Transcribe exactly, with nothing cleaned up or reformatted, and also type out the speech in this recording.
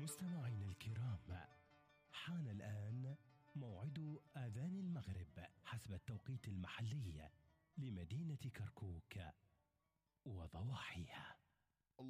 مستمعينا الكرام، حان الآن موعد آذان المغرب حسب التوقيت المحلي لمدينة كركوك.